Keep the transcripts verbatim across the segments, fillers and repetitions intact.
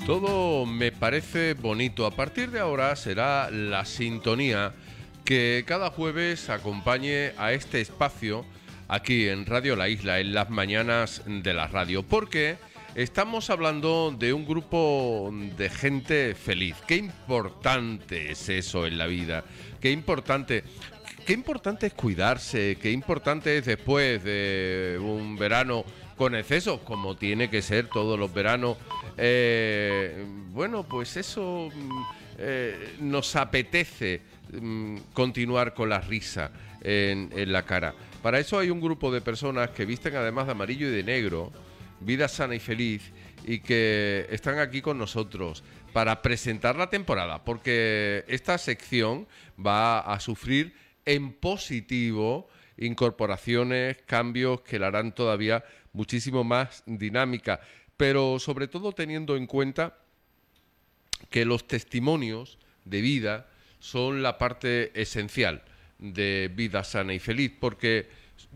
Todo me parece bonito. A partir de ahora será la sintonía que cada jueves acompañe a este espacio aquí en Radio La Isla, en las mañanas de la radio, porque estamos hablando de un grupo de gente feliz. Qué importante es eso en la vida, qué importante... Qué importante es cuidarse, qué importante es después de un verano con excesos, como tiene que ser todos los veranos. Eh, bueno, pues eso eh, nos apetece mm, continuar con la risa en, en la cara. Para eso hay un grupo de personas que visten además de amarillo y de negro, vida sana y feliz, y que están aquí con nosotros para presentar la temporada, porque esta sección va a sufrir en positivo incorporaciones, cambios que la harán todavía muchísimo más dinámica, pero sobre todo teniendo en cuenta que los testimonios de vida son la parte esencial de Vida Sana y Feliz, porque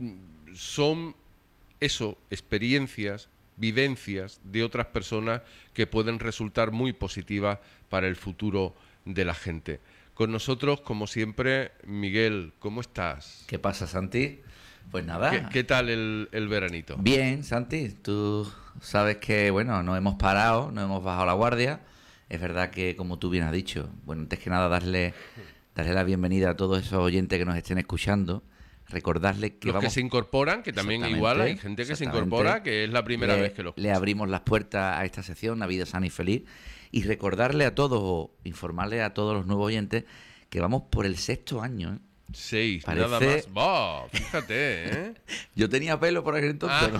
son eso, experiencias, vivencias de otras personas que pueden resultar muy positivas para el futuro de la gente. Con nosotros, como siempre, Miguel, ¿cómo estás? ¿Qué pasa, Santi? Pues nada. ¿Qué, qué tal el, el veranito? Bien, Santi. Tú sabes que, bueno, no hemos parado, no hemos bajado la guardia. Es verdad que, como tú bien has dicho, bueno, antes que nada, darle, darle la bienvenida a todos esos oyentes que nos estén escuchando. Recordarles que Los vamos... que se incorporan, que también igual hay gente que se incorpora, que es la primera le, vez que lo escucha. Le abrimos las puertas a esta sección, a Vida Sana y Feliz, y recordarle a todos, o informarle a todos los nuevos oyentes, que vamos por el sexto año, ¿eh? Seis, Parece... nada más. ¡Bah! Fíjate, ¿eh? Yo tenía pelo por aquel entonces,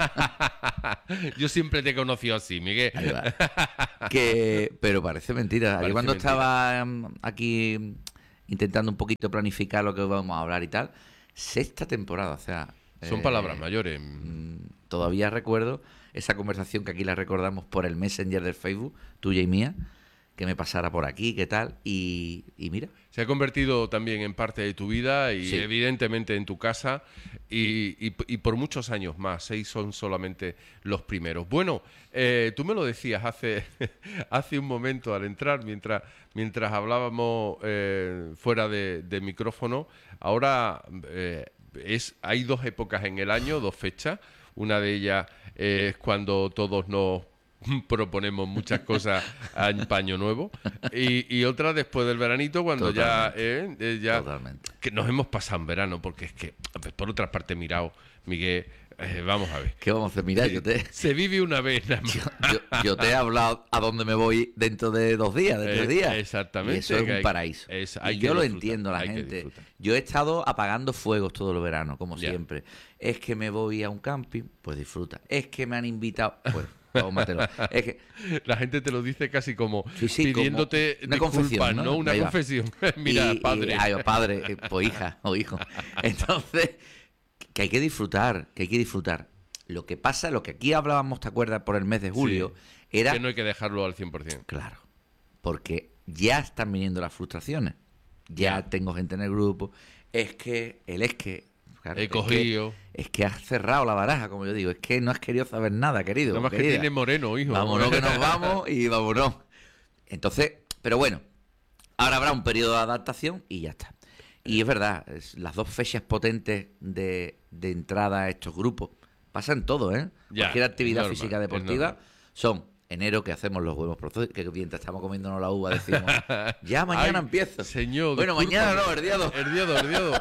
ah. ¿no? Yo siempre te he conocido así, Miguel. Ahí va. Que... Pero parece mentira. Parece Yo cuando mentira. estaba um, aquí intentando un poquito planificar lo que vamos a hablar y tal, sexta temporada, o sea... Son eh, palabras mayores. Todavía recuerdo esa conversación que aquí la recordamos por el Messenger del Facebook, tuya y mía, que me pasara por aquí, qué tal, y, y mira. Se ha convertido también en parte de tu vida y Sí. evidentemente en tu casa y, y, y por muchos años más. Seis son solamente los primeros. Bueno, eh, tú me lo decías hace, hace un momento al entrar, mientras, mientras hablábamos eh, fuera de, de micrófono. Ahora eh, es, hay dos épocas en el año, dos fechas. Una de ellas es cuando todos nos proponemos muchas cosas en paño nuevo y, y otra después del veranito cuando Totalmente. ya, eh, eh, ya Totalmente. que nos hemos pasado en verano, porque es que por otra parte, mirado, Miguel, eh, vamos a ver, ¿Qué vamos a hacer? Mira, yo te, se vive una vez nada más. yo, yo- yo te he hablado a dónde me voy dentro de dos días, de tres Eh, días. exactamente, Y eso es que un hay- paraíso. es- hay y que yo lo disfrutar, entiendo, la hay que gente. disfrutar. Yo he estado apagando fuegos todo el verano, como Ya. siempre. Es que me voy a un camping, pues disfruta. Es que me han invitado, pues tómatelo. Es que La gente te lo dice casi como Sí, sí, pidiéndote como una disculpas, confesión, ¿no? ¿no? Una Ahí va. confesión. Mira, y- padre. y- ay, padre, eh, pues hija o hijo. Entonces, que hay que disfrutar, que hay que disfrutar. Lo que pasa, lo que aquí hablábamos, ¿te acuerdas? Por el mes de julio, era... Que no hay que dejarlo al cien por ciento. Claro, porque ya están viniendo las frustraciones. Ya Ya. tengo gente en el grupo. Es que, el es que... claro, He es cogido. Que, es que has cerrado la baraja, como yo digo. Es que no has querido saber nada, querido. Nada más que querida. tiene moreno, hijo. Vámonos que nos vamos y vámonos. Entonces, pero bueno, ahora habrá un periodo de adaptación y ya está. Y es verdad, es- las dos fechas potentes de, de entrada a estos grupos pasan todo, ¿eh? Ya, Cualquier actividad es normal, física es deportiva normal. son enero, que hacemos los huevos procesos, que mientras estamos comiéndonos la uva decimos, ya mañana Ay, empiezo. Señor, Bueno, mañana no, el día dos. El día dos, el día dos.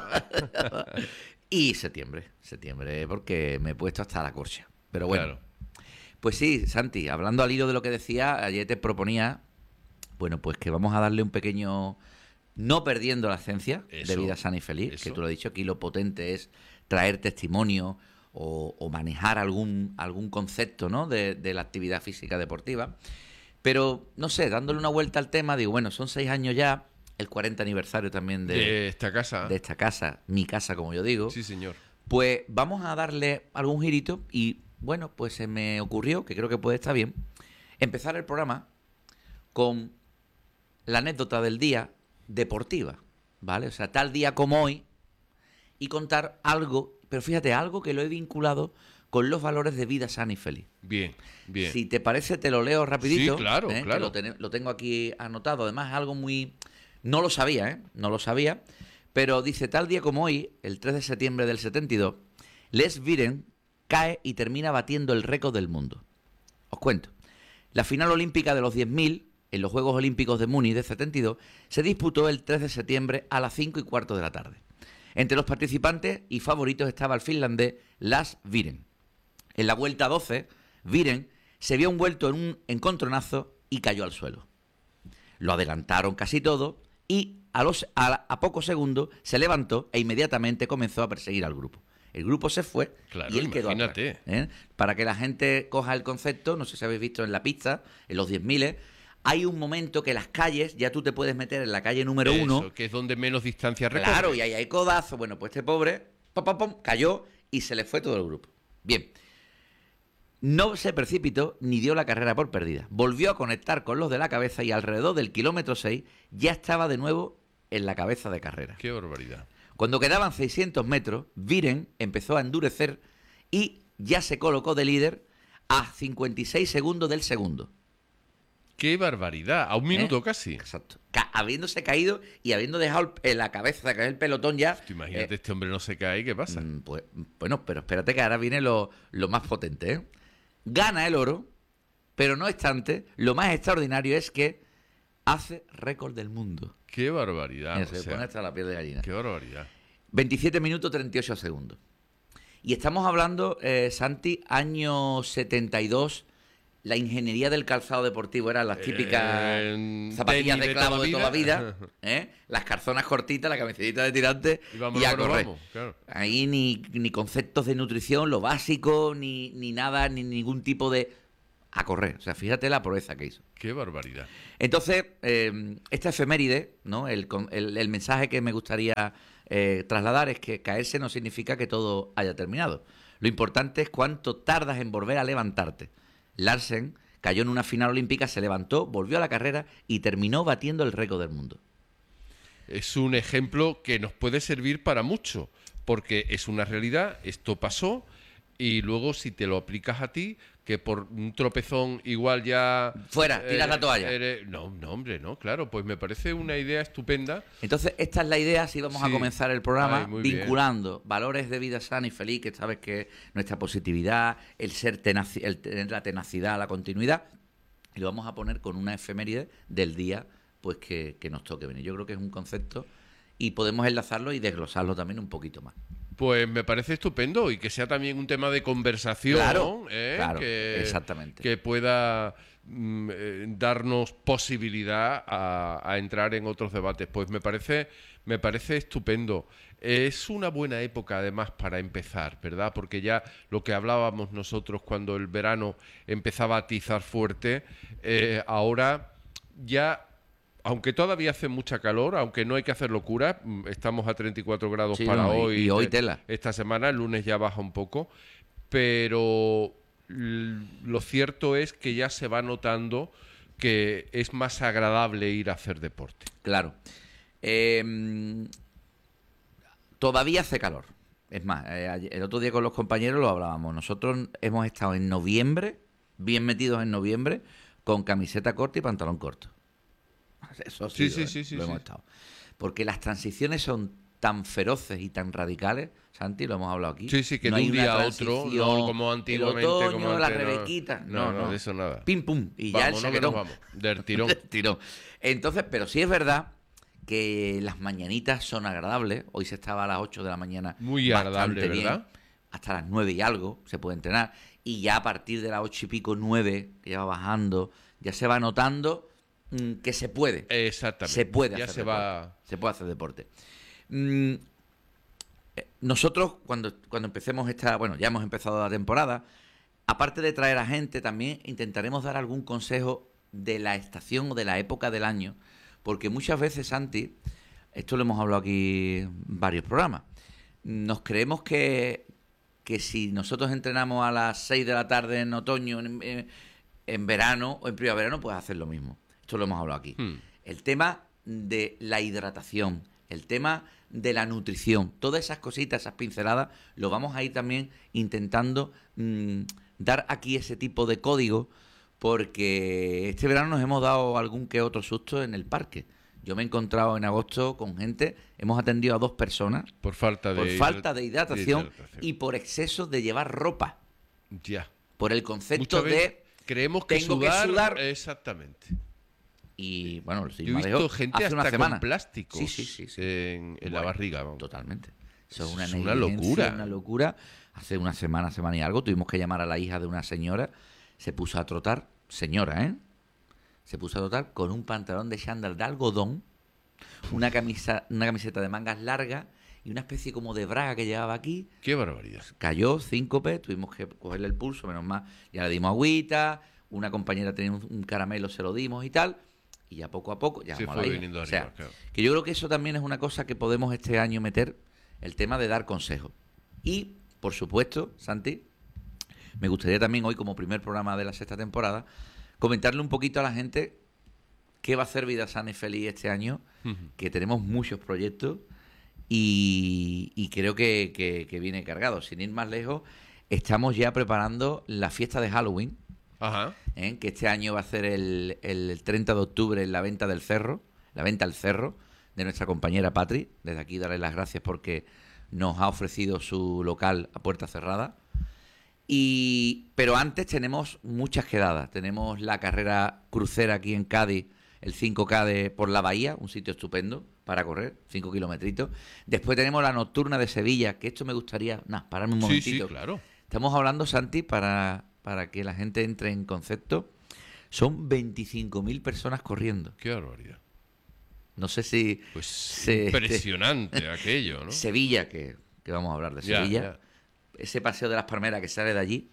Y septiembre, septiembre, porque me he puesto hasta la corcha. Pero bueno, Claro. pues sí, Santi, hablando al hilo de lo que decía, ayer te proponía, bueno, pues que vamos a darle un pequeño, no perdiendo la esencia Eso, de vida sana y feliz, eso. que tú lo has dicho, aquí lo potente es traer testimonio o, o manejar algún, algún concepto, ¿no? de, de la actividad física deportiva. Pero, no sé, dándole una vuelta al tema, digo, bueno, son seis años ya, el cuarenta aniversario también de, De esta casa. de esta casa, mi casa, como yo digo. Sí, señor. Pues vamos a darle algún girito y, bueno, pues se me ocurrió, que creo que puede estar bien, empezar el programa con la anécdota del día deportiva, ¿vale? O sea, tal día como hoy y contar algo, pero fíjate, algo que lo he vinculado con los valores de vida sana y feliz. Bien, bien. Si te parece, te lo leo rapidito. Sí, claro, ¿eh? claro. Que lo, ten- lo tengo aquí anotado. Además, algo muy... No lo sabía, ¿eh? No lo sabía. Pero dice, tal día como hoy, el tres de septiembre del setenta y dos, Les Viren cae y termina batiendo el récord del mundo. Os cuento. La final olímpica de los diez mil, en los Juegos Olímpicos de Múnich de setenta y dos, se disputó el tres de septiembre a las cinco y cuarto de la tarde. Entre los participantes y favoritos estaba el finlandés Lars Viren. En la vuelta doce, Viren se vio envuelto en un encontronazo y cayó al suelo. Lo adelantaron casi todo y a, los, a, a pocos segundos se levantó e inmediatamente comenzó a perseguir al grupo. El grupo se fue Claro, y él quedó imagínate. atrás, ¿eh? Para que la gente coja el concepto, no sé si habéis visto en la pista, en los diez mil, hay un momento que las calles, ya tú te puedes meter en la calle número Eso, uno. que es donde menos distancia recorre. Claro, y ahí hay codazo. Bueno, pues este pobre pom, pom, pom, cayó y se le fue todo el grupo. Bien. No se precipitó ni dio la carrera por perdida. Volvió a conectar con los de la cabeza y alrededor del kilómetro seis ya estaba de nuevo en la cabeza de carrera. Qué barbaridad. Cuando quedaban seiscientos metros, Viren empezó a endurecer y ya se colocó de líder a cincuenta y seis segundos del segundo. Qué barbaridad. A un minuto ¿Eh? casi. Exacto. Ca- habiéndose caído y habiendo dejado el- en la cabeza de caer el pelotón ya. Tú imagínate, eh, este hombre no se cae, ¿qué pasa? mm, pues, bueno, pero espérate que ahora viene lo, lo más potente, ¿eh? Gana el oro, pero no obstante, lo más extraordinario es que hace récord del mundo. Qué barbaridad. Mira, o se le sea, pone hasta la piel de gallina. qué barbaridad. veintisiete minutos treinta y ocho segundos. Y estamos hablando, eh, Santi, año setenta y dos, la ingeniería del calzado deportivo eran las típicas Eh, zapatillas tenis de clavo de toda la vida. vida, ¿eh? Las calzonas cortitas, la camiseta de tirante Y vámonos y a que nos correr. vamos, claro. Ahí ni, ni conceptos de nutrición, lo básico, ni, ni nada, ni ningún tipo de... A correr. O sea, fíjate la proeza que hizo. Qué barbaridad. Entonces, eh, esta efeméride, ¿no? El, con- el- el mensaje que me gustaría eh, trasladar es que caerse no significa que todo haya terminado. Lo importante es cuánto tardas en volver a levantarte. Larsen cayó en una final olímpica, se levantó, volvió a la carrera y terminó batiendo el récord del mundo. Es un ejemplo que nos puede servir para mucho, porque es una realidad, esto pasó, y luego si te lo aplicas a ti, que por un tropezón igual ya... Fuera, tiras la toalla. eres- No, no, hombre, no, claro, pues me parece una idea estupenda. Entonces, esta es la idea, si vamos a Sí. comenzar el programa, Ay, muy bien. vinculando valores de vida sana y feliz, que sabes que nuestra positividad, el ser tenaci- el tener la tenacidad, la continuidad, y lo vamos a poner con una efeméride del día pues que, que nos toque venir. Yo creo que es un concepto y podemos enlazarlo y desglosarlo también un poquito más. Pues me parece estupendo y que sea también un tema de conversación, Claro, ¿eh? claro, que, exactamente. que pueda mm, eh, darnos posibilidad a, a entrar en otros debates. Pues me parece, me parece estupendo. Es una buena época además para empezar, ¿verdad? Porque ya lo que hablábamos nosotros cuando el verano empezaba a atizar fuerte, eh, ahora ya... Aunque todavía hace mucha calor, aunque no hay que hacer locura, mm, estamos a treinta y cuatro grados Sí, para no, y- hoy. y hoy eh, tela. Esta semana, el lunes ya baja un poco, pero l- lo cierto es que ya se va notando que es más agradable ir a hacer deporte. Claro. Eh, todavía hace calor. Es más, eh, ayer- el otro día con los compañeros lo hablábamos. Nosotros hemos estado en noviembre, bien metidos en noviembre, con camiseta corta y pantalón corto. Eso Sí, sí, sí, lo- sí, sí, lo hemos sí. estado. Porque las transiciones son tan feroces y tan radicales, Santi, lo hemos hablado aquí. Sí, sí, que No de hay un una día a otro, transición, no como antiguamente. El otoño, como la antes, no. rebequita. No, No, no, no. de eso nada. Pim, pum. Y ya el Vámonos que nos chaquetón. vamos, del tirón. Del tirón. Entonces, pero sí es verdad que las mañanitas son agradables. Hoy se estaba a las ocho de la mañana. Muy bastante agradable, bien. ¿verdad? Hasta las nueve y algo se puede entrenar. Y ya a partir de las ocho y pico, nueve, que ya va bajando, ya se va notando mm, que se puede. Exactamente. Se puede ya hacer se deporte. va. Se puede hacer deporte. Mm, eh, nosotros, cuando, cuando empecemos esta... Bueno, ya hemos empezado la temporada. Aparte de traer a gente, también intentaremos dar algún consejo de la estación o de la época del año. Porque muchas veces, Santi, esto lo hemos hablado aquí en varios programas, nos creemos que, que si nosotros entrenamos a las seis de la tarde en otoño, en, en- en verano o en primavera, pues hacer lo mismo. Esto lo hemos hablado aquí. Hmm. El tema de la hidratación, el tema de la nutrición, todas esas cositas, esas pinceladas, lo vamos a ir también intentando mmm, dar aquí ese tipo de código, porque este verano nos hemos dado algún que otro susto en el parque. Yo me he encontrado en agosto con gente, hemos atendido a dos personas por falta de, por falta de hidratación, de hidratación y por exceso de llevar ropa. Ya. Por el concepto Muchas veces de creemos que tengo sudar, que sudar. Exactamente. Y bueno, si Yo he visto gente hace una hasta semana. con plásticos Sí, sí, sí, sí. en, en Bueno, la barriga. Vamos. Totalmente. Eso es una, Es una negligencia, locura. Una locura. Hace una semana, semana y algo, tuvimos que llamar a la hija de una señora. Se puso a trotar, señora, ¿eh? Se puso a trotar con un pantalón de chándal de algodón, una camisa, una camiseta de mangas largas y una especie como de braga que llevaba aquí. Qué barbaridad. Cayó, síncope, tuvimos que cogerle el pulso, menos mal. Ya le dimos agüita, una compañera tenía un, un caramelo, se lo dimos y tal. Y ya poco a poco, ya Se vamos a fue la hija. viniendo O sea, arriba, claro. que yo creo que eso también es una cosa que podemos este año meter, el tema de dar consejos. Y, por supuesto, Santi, me gustaría también hoy, como primer programa de la sexta temporada, comentarle un poquito a la gente qué va a hacer Vida Sana y Feliz este año, Ujú. que tenemos muchos proyectos y, y creo que, que, que viene cargado. Sin ir más lejos, estamos ya preparando la fiesta de Halloween, Ajá. ¿eh? Que este año va a ser el, el treinta de octubre en la venta del Cerro, la venta al Cerro, de nuestra compañera Patri. Desde aquí darle las gracias porque nos ha ofrecido su local a puerta cerrada. Y, pero antes tenemos muchas quedadas. Tenemos la carrera crucera aquí en Cádiz, el cinco K de por la Bahía, un sitio estupendo para correr, cinco kilometritos. Después tenemos la nocturna de Sevilla, que esto me gustaría, nah, pararme un Sí, momentito. sí, claro. Estamos hablando, Santi, para, para que la gente entre en concepto, son veinticinco mil personas corriendo. Qué barbaridad. No sé si... Pues se- impresionante aquello, ¿no? Sevilla, que, que vamos a hablar de Ya, Sevilla. ya. Ese paseo de las palmeras que sale de allí.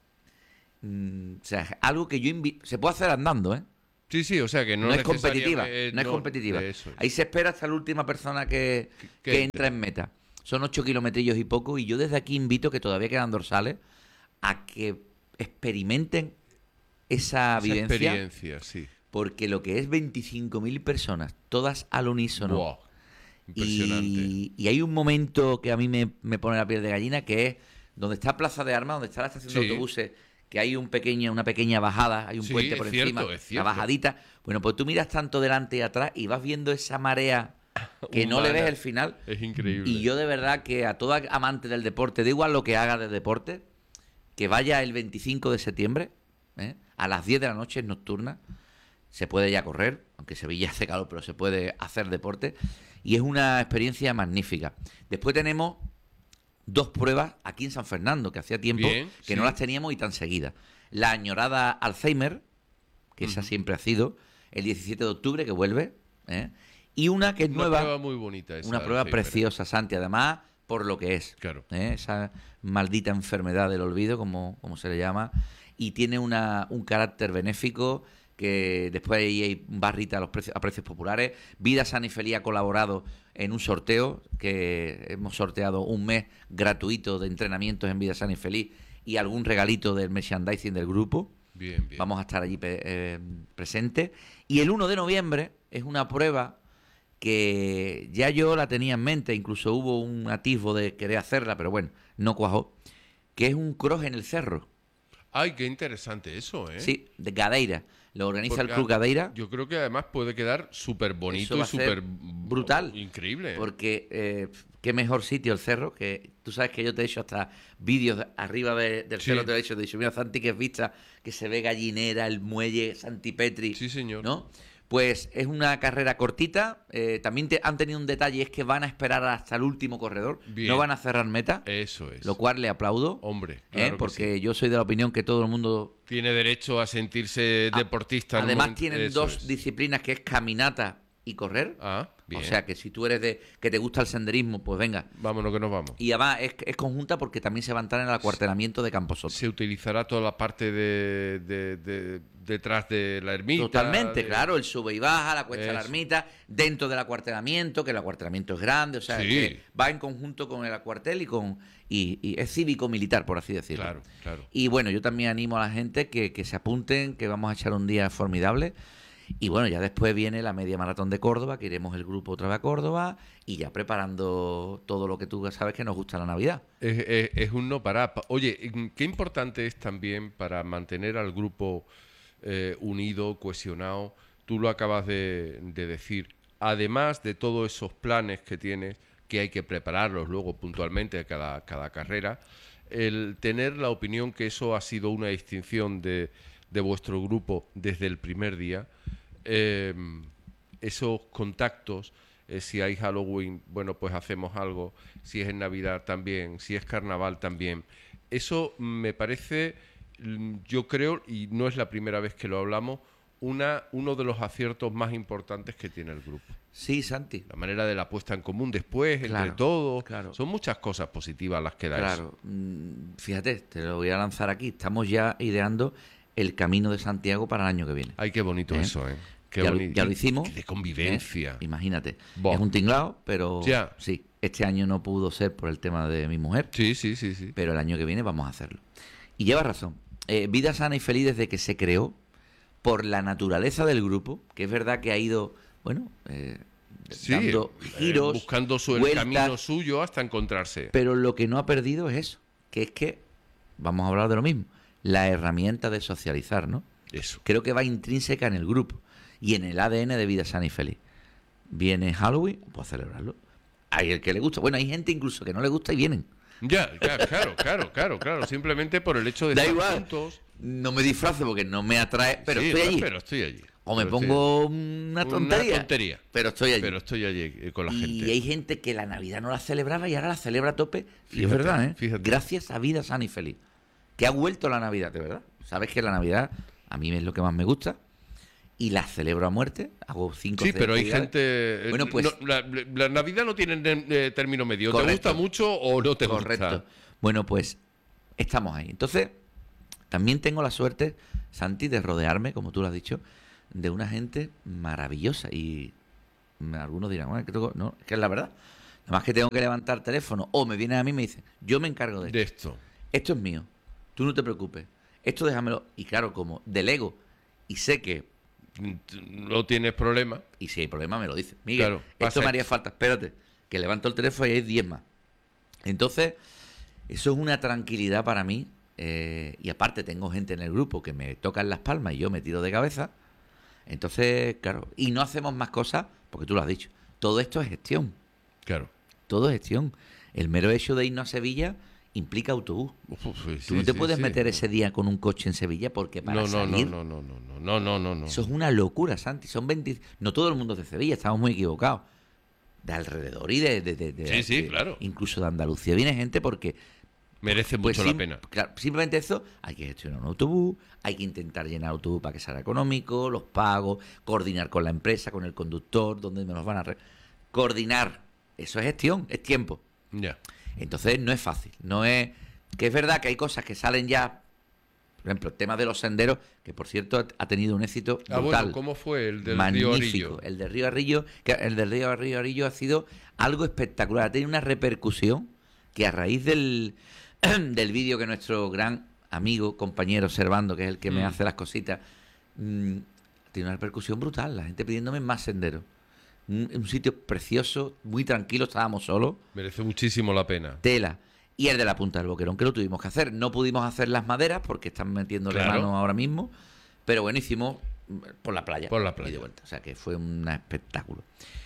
mm, o sea, algo que yo invito... Se puede hacer andando, ¿eh? Sí, sí, o sea que no, No, es necesariamente- competitiva, eh, no es competitiva. eso es. Ahí se espera hasta la última persona que, Que- que, que entra en meta. Son ocho kilometrillos y poco, y yo desde aquí invito, que todavía quedan dorsales, a que experimenten esa, Esa vivencia, experiencia, sí. porque lo que es veinticinco mil personas, todas al unísono, Wow, impresionante. y, y hay un momento que a mí me, me pone la piel de gallina, que es donde está Plaza de Armas, donde está la estación de Sí. autobuses, que hay un pequeño, una pequeña bajada, hay un Sí, puente por es cierto, encima, es cierto. la bajadita. Bueno, pues tú miras tanto delante y atrás y vas viendo esa marea que no le ves Humana. el final. Es increíble. Y yo de verdad que a todo amante del deporte, da igual lo que haga de deporte, que vaya el veinticinco de septiembre, ¿eh? A las diez de la noche, es nocturna. Se puede ya correr, aunque Sevilla hace calor, pero se puede hacer deporte. Y es una experiencia magnífica. Después tenemos dos pruebas aquí en San Fernando, que hacía tiempo Bien, que sí. no las teníamos y tan seguidas. La añorada Alzheimer, que esa Ujú. siempre ha sido, el diecisiete de octubre, que vuelve, ¿eh? Y una que es Una nueva, prueba muy bonita esa una prueba Alzheimer. preciosa, Santi, además, por lo que es. Claro. ¿eh? Esa maldita enfermedad del olvido, como, como se le llama, y tiene una, un carácter benéfico, que después ahí hay barrita a, los precios, a precios populares. Vida Sana y Feliz ha colaborado en un sorteo, que hemos sorteado un mes gratuito de entrenamientos en Vida Sana y Feliz y algún regalito del merchandising del grupo. Bien, bien. Vamos a estar allí pe- eh, presentes. Y el uno de noviembre es una prueba que ya yo la tenía en mente, incluso hubo un atisbo de querer hacerla, pero bueno, no cuajó, que es un cross en el cerro, Ay, qué interesante eso, ¿eh? sí, de Gadeira. Lo organiza Porque, el Club Gadeira, Yo creo que además puede quedar súper Eso bonito va y a ser súper brutal, increíble. porque eh, qué mejor sitio el cerro, que tú sabes que yo te he hecho hasta vídeos de- arriba de- del Sí. cerro, te he hecho, te he dicho, mira Santi, que es vista, que se ve Gallinera, el muelle, Santipetri, Sí, señor. ¿no? Pues es una carrera cortita, eh, también te- han tenido un detalle, es que van a esperar hasta el último corredor, Bien. no van a cerrar meta, Eso es. lo cual le aplaudo, Hombre, ¿eh? claro que porque sí. yo soy de la opinión que todo el mundo... Tiene derecho a sentirse A- deportista. en un Además momento- tienen eso dos es. disciplinas, que es caminata y correr. Ah, bien. O sea que si tú eres de que te gusta el senderismo, pues venga. Vámonos que nos vamos. Y además es, es conjunta porque también se va a entrar en el acuartelamiento de Camposoto. Se utilizará toda la parte de, de- de- detrás de la ermita. Totalmente, de- claro, el sube y baja, la cuesta de la Eso. ermita, dentro del acuartelamiento, que el acuartelamiento es grande, o sea, Sí. que va en conjunto con el acuartel y con y, y es cívico-militar, por así decirlo. Claro, claro. Y bueno, yo también animo a la gente que, que se apunten, que vamos a echar un día formidable. Y bueno, ya después viene la media maratón de Córdoba, que iremos el grupo otra vez a Córdoba y ya preparando todo lo que tú sabes que nos gusta la Navidad. Es, es- es un no parar. Pa- Oye, mm, qué importante es también para mantener al grupo eh, unido, cohesionado. Tú lo acabas de, de decir. Además de todos esos planes que tienes, que hay que prepararlos luego puntualmente a cada, cada carrera, el tener la opinión que eso ha sido una distinción de, de vuestro grupo desde el primer día, eh, esos contactos, eh, si hay Halloween, bueno, pues hacemos algo, si es en Navidad también, si es Carnaval también. Eso me parece, mm, yo creo, y no es la primera vez que lo hablamos, una, uno de los aciertos más importantes que tiene el grupo. Sí, Santi. La manera de la puesta en común después, Claro, entre todos. claro. Son muchas cosas positivas las que da eso. Claro, mm, fíjate, te lo voy a lanzar aquí. Estamos ya ideando el Camino de Santiago para el año que viene. Ay, qué bonito ¿Eh? eso, ¿eh? Qué ya, lo, boni- ya lo hicimos. De ¿eh? convivencia. Imagínate. Buah. Es un tinglao, pero Ya. sí, este año no pudo ser por el tema de mi mujer, Sí, sí, sí, sí. pero el año que viene vamos a hacerlo. Y lleva razón. Eh, Vida Sana y Feliz desde que se creó, por la naturaleza del grupo, que es verdad que ha ido, bueno, eh, Sí, dando eh, giros, buscando su, el vueltas, camino suyo hasta encontrarse. pero lo que no ha perdido es eso, que es que, vamos a hablar de lo mismo, la herramienta de socializar, ¿no? Eso. Creo que va intrínseca en el grupo y en el A D N de Vida Sana y Feliz. Viene Halloween, pues a celebrarlo. Hay el que le gusta. Bueno, hay gente incluso que no le gusta y vienen. Ya, ya, claro, claro, claro, claro. Simplemente por el hecho de Da estar igual. juntos. No me disfrazo porque no me atrae, pero Sí, estoy no, allí. Pero estoy allí. O me Pero estoy pongo una allí. tontería. Una tontería. Pero estoy allí. Pero estoy allí eh, con la y gente. hay gente que la Navidad no la celebraba y ahora la celebra a tope. Y es Fíjate, verdad, ¿eh? fíjate. Gracias a Vida Sana y Feliz. Que ha vuelto la Navidad, de verdad. Sabes que la Navidad a mí es lo que más me gusta. Y la celebro a muerte. Hago cinco Sí, seis pero hay actividades. gente. eh, Bueno, pues- no, la, la Navidad no tiene eh, término medio. ¿Te Correcto. gusta mucho o no te Correcto. gusta? Bueno, pues estamos ahí. Entonces, también tengo la suerte, Santi, de rodearme, como tú lo has dicho, de una gente maravillosa. Y me- algunos dirán, bueno, creo que no, es que es la verdad. Nada más que tengo que levantar teléfono o me vienen a mí y me dicen, yo me encargo de esto. De esto. Esto es mío. Tú no te preocupes. Esto déjamelo. Y claro, como delego y sé que, No tienes problema. y si hay problema, me lo dice. Miguel, Claro, pasa esto me haría esto. falta. Espérate, que levanto el teléfono y hay diez más. Entonces, eso es una tranquilidad para mí. eh, y aparte, tengo gente en el grupo que me tocan las palmas y yo me tiro de cabeza. Entonces, claro, y no hacemos más cosas, porque tú lo has dicho. Todo esto es gestión. Claro. Todo es gestión. El mero hecho de irnos a Sevilla implica autobús. Uf, sí, Tú no te sí, puedes sí. meter ese día con un coche en Sevilla porque para No, no, no, salir... no, no, no, no, no, no, no, no. Eso es una locura, Santi. Son veinte... No todo el mundo es de Sevilla, estamos muy equivocados. De alrededor y de... de- de- de- Sí, sí, de- claro. Incluso de Andalucía viene gente porque... Merece pues, mucho la sim- pena. claro, simplemente eso, hay que gestionar un autobús, hay que intentar llenar autobús para que sea económico, los pagos, coordinar con la empresa, con el conductor, dónde me los van a... Re... Coordinar. Eso es gestión, es tiempo. Ya. Entonces no es fácil, no es... Que es verdad que hay cosas que salen ya, por ejemplo, el tema de los senderos, que por cierto ha tenido un éxito Ah, brutal. bueno, ¿cómo fue el del Magnífico. Río Arillo? El del Río Arrillo, que el del Río Arrillo, Arrillo ha sido algo espectacular. Ha tenido una repercusión que a raíz del, del vídeo que nuestro gran amigo, compañero Servando, que es el que me Mm. hace las cositas, mm, tiene una repercusión brutal. La gente pidiéndome más senderos. Un, un sitio precioso, muy tranquilo, estábamos solos. Merece muchísimo la pena. Tela. Y el de la Punta del Boquerón, que lo tuvimos que hacer. No pudimos hacer las maderas porque están metiéndole Claro. mano ahora mismo. Pero bueno, hicimos mm, por la playa. Por la y playa. de vuelta. O sea que fue un espectáculo.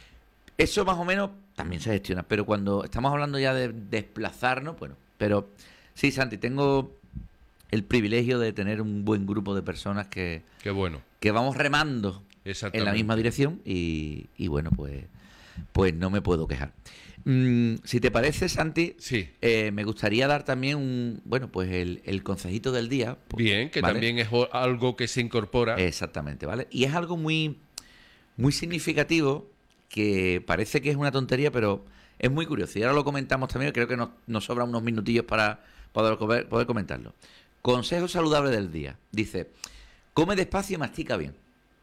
Eso más o menos también se gestiona. Pero cuando estamos hablando ya de desplazarnos, bueno. Pero sí, Santi, tengo el privilegio de tener un buen grupo de personas que, Qué bueno. que vamos remando en Exactamente. la misma dirección. Y, y bueno, pues, pues no me puedo quejar. Mm, si te parece, Santi, Sí. eh, me gustaría dar también un, bueno, pues el, el consejito del día. pues, Bien, que ¿vale? también es o- algo que se incorpora. Exactamente, ¿vale? Y es algo muy, muy significativo, que parece que es una tontería, pero es muy curioso. Y ahora lo comentamos también, creo que nos, nos sobran unos minutillos para poder, comer- poder comentarlo. Consejo saludable del día. Dice, come despacio y mastica bien.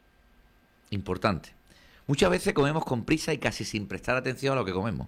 Importante. Muchas veces comemos con prisa y casi sin prestar atención a lo que comemos.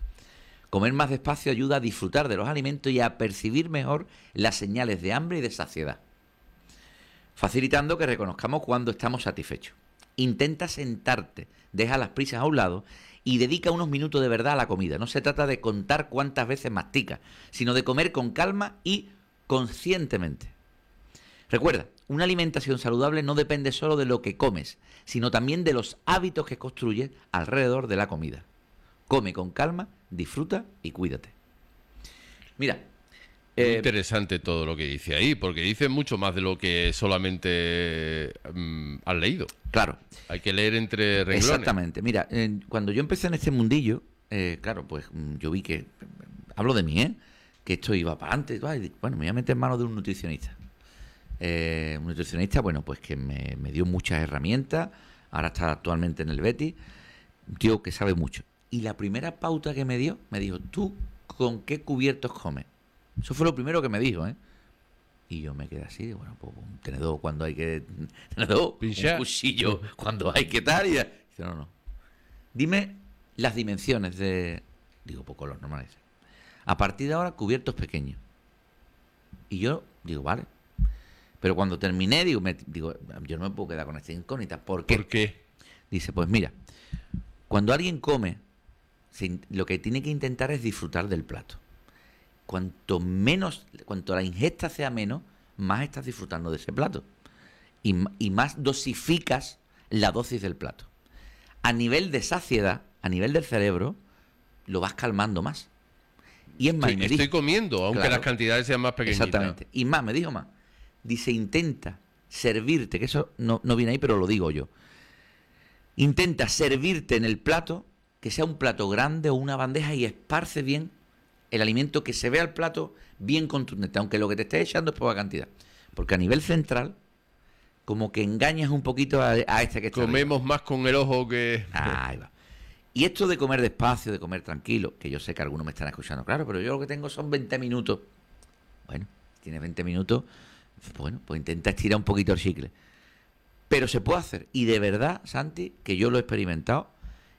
Comer más despacio ayuda a disfrutar de los alimentos y a percibir mejor las señales de hambre y de saciedad, facilitando que reconozcamos cuando estamos satisfechos. Intenta sentarte, deja las prisas a un lado y dedica unos minutos de verdad a la comida. No se trata de contar cuántas veces masticas, sino de comer con calma y conscientemente. Recuerda, una alimentación saludable no depende solo de lo que comes, sino también de los hábitos que construyes alrededor de la comida. Come con calma, disfruta y cuídate. Mira, Muy eh, interesante todo lo que dice ahí, porque dice mucho más de lo que solamente mm, has leído. claro, Hay que leer entre renglones. exactamente. Mira, eh, cuando yo empecé en este mundillo, eh, claro, pues mm, yo vi que, hablo de mí, ¿eh? Que esto iba para adelante. Bueno, me voy a meter en manos de un nutricionista. Eh, un nutricionista, bueno, pues que me, me dio muchas herramientas. Ahora está actualmente en el Betis. Un tío que sabe mucho. Y la primera pauta que me dio, me dijo, ¿tú con qué cubiertos comes? Eso fue lo primero que me dijo, ¿eh? Y yo me quedé así, bueno, pues un tenedor cuando hay que... Tenedor, Pinchar. un cuchillo cuando hay que tal. Y dice, no, no. Dime las dimensiones de... Digo, pues con los normales. A partir de ahora, cubiertos pequeños. Y yo digo, vale. Pero cuando terminé, digo, me, digo, yo no me puedo quedar con esta incógnita. ¿Por qué? ¿Por qué? Dice, pues mira, cuando alguien come, se, lo que tiene que intentar es disfrutar del plato. Cuanto menos, cuanto la ingesta sea menos, más estás disfrutando de ese plato. Y, y más dosificas la dosis del plato. A nivel de saciedad, a nivel del cerebro, lo vas calmando más. Y es más, Sí, y me estoy dijo, comiendo, aunque claro, las cantidades sean más pequeñitas. exactamente. Y más, me dijo más. Dice, intenta servirte, que eso no, no viene ahí, pero lo digo yo. Intenta servirte en el plato, que sea un plato grande o una bandeja, y esparce bien el alimento, que se vea el plato bien contundente, aunque lo que te estés echando es poca cantidad. Porque a nivel central, como que engañas un poquito a, a este que está Comemos arriba. más con el ojo que... Ahí va. Y esto de comer despacio, de comer tranquilo, que yo sé que algunos me están escuchando, claro, pero yo lo que tengo son veinte minutos. Bueno, si tienes veinte minutos, bueno, pues intenta estirar un poquito el chicle. Pero se puede hacer. Y de verdad, Santi, que yo lo he experimentado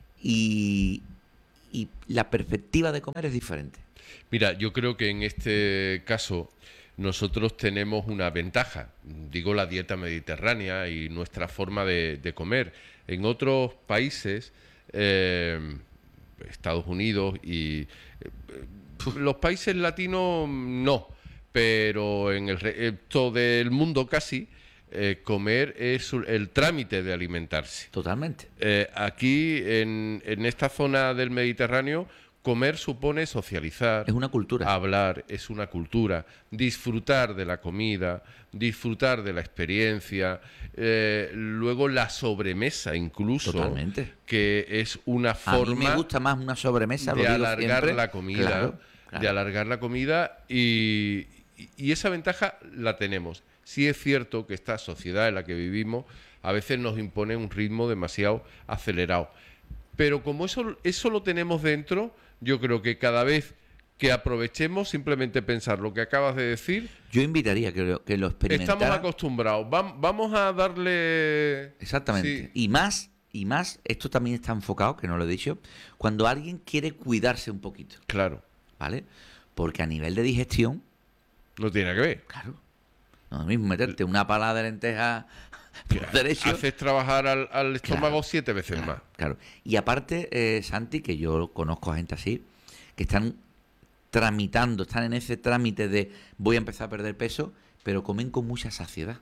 y, y la perspectiva de comer es diferente. Mira, yo creo que en este caso nosotros tenemos una ventaja. Digo, la dieta mediterránea y nuestra forma de, de comer. En otros países, eh, Estados Unidos y... Eh, los países latinos no, pero en el resto del mundo casi... Eh, comer es el trámite de alimentarse. Totalmente. Eh, aquí, en, en esta zona del Mediterráneo, comer supone socializar. Es una cultura. Hablar, es una cultura. Disfrutar de la comida, disfrutar de la experiencia. Eh, luego la sobremesa, incluso. Totalmente. Que es una forma... A mí me gusta más una sobremesa, de lo digo alargar siempre. la comida. Claro, claro. De alargar la comida y, y, y esa ventaja la tenemos. Sí es cierto que esta sociedad en la que vivimos a veces nos impone un ritmo demasiado acelerado. Pero como eso, eso lo tenemos dentro, yo creo que cada vez que aprovechemos simplemente pensar lo que acabas de decir... Yo invitaría que lo, que lo experimentara. Estamos acostumbrados. Vam- vamos a darle... Exactamente. Sí. Y más, y más, esto también está enfocado, que no lo he dicho, cuando alguien quiere cuidarse un poquito, Claro, ¿vale? Porque a nivel de digestión, no tiene que ver. claro, no es lo mismo meterte una pala de lenteja por derecho. Haces trabajar al, al estómago Claro, siete veces claro, más. Claro. Y aparte, eh, Santi, que yo conozco a gente así, que están tramitando, están en ese trámite de voy a empezar a perder peso, pero comen con mucha saciedad.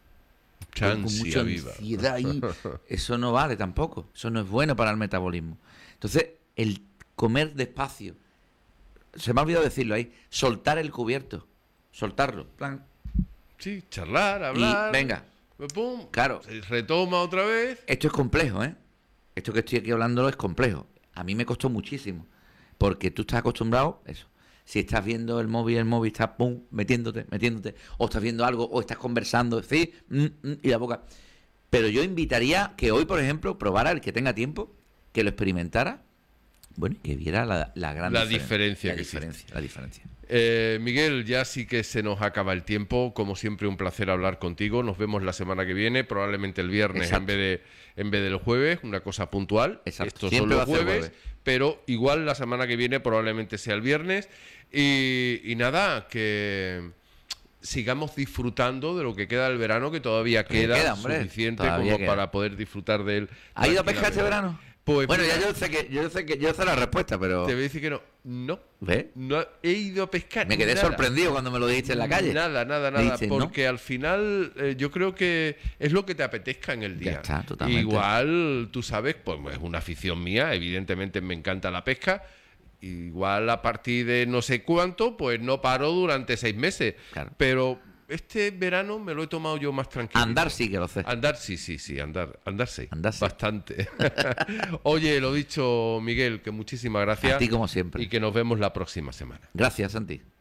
Comen con Chansia mucha viva. ansiedad y eso no vale tampoco. Eso no es bueno para el metabolismo. Entonces, el comer despacio, se me ha olvidado decirlo ahí, soltar el cubierto, soltarlo, plan, Sí, charlar, hablar. y venga, Pum, claro. se retoma otra vez. Esto es complejo, ¿eh? Esto que estoy aquí hablando es complejo. A mí me costó muchísimo. Porque tú estás acostumbrado, eso. Si estás viendo el móvil, el móvil está pum, metiéndote, metiéndote. O estás viendo algo, o estás conversando, sí, mm, mm, y la boca. Pero yo invitaría que hoy, por ejemplo, probara el que tenga tiempo, que lo experimentara, bueno, y que viera la, la gran La diferen- diferencia la que diferencia, la diferencia. Eh, Miguel, ya sí que se nos acaba el tiempo. Como siempre, un placer hablar contigo. Nos vemos la semana que viene, probablemente el viernes Exacto. en vez de en vez del jueves, una cosa puntual. Exacto. Estos Siempre son los va a ser jueves, jueves. pero igual la semana que viene probablemente sea el viernes. Y, y nada, que sigamos disfrutando de lo que queda del verano, que todavía Que queda, queda, hombre, suficiente todavía como queda. para poder disfrutar de él. ¿Has ido a pescar este tranquilamente. verano? Pues Bueno, mira, ya yo sé que yo sé que yo sé la respuesta, pero te voy a decir que no. No. ¿ves? No he ido a pescar. Me quedé nada. sorprendido cuando me lo dijiste en la calle. Nada, nada, Me nada. dices, ¿no? Porque al final eh, yo creo que es lo que te apetezca en el día. Ya está, totalmente. Igual, tú sabes, pues es una afición mía. Evidentemente me encanta la pesca. Igual a partir de no sé cuánto, pues no paro durante seis meses. Claro. Pero este verano me lo he tomado yo más tranquilo. Andar sí que lo sé. Andar, sí, sí, sí, andar, andar sí. Andar sí. Bastante. Oye, lo dicho, Miguel, que muchísimas gracias. A ti como siempre. Y que nos vemos la próxima semana. Gracias, Santi.